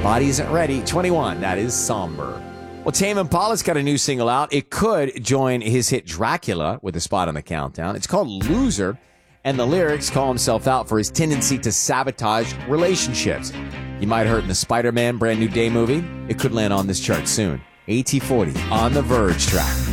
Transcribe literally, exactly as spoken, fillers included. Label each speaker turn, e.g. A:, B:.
A: Body Isn't Ready. twenty-one, that is Somber. Well, Tame Impala's got a new single out. It could join his hit Dracula with a spot on the countdown. It's called Loser, and the lyrics call himself out for his tendency to sabotage relationships. You might have heard in the Spider-Man Brand New Day movie. It could land on this chart soon. A T forty on the Verge track.